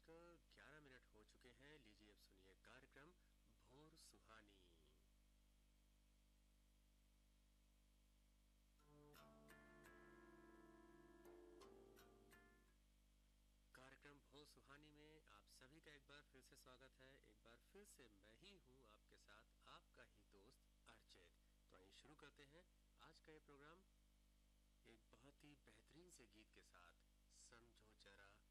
11:11 हो चुके हैं। लीजिए अब सुनिए कार्यक्रम भोर सुहानी। कार्यक्रम भोर सुहानी में आप सभी का एक बार फिर से स्वागत है। एक बार फिर से मैं ही हूँ आपके साथ, आपका ही दोस्त अर्चित। तो आइए शुरू करते हैं आज का ये प्रोग्राम एक बहुत ही बेहतरीन से गीत के साथ। समझो जरा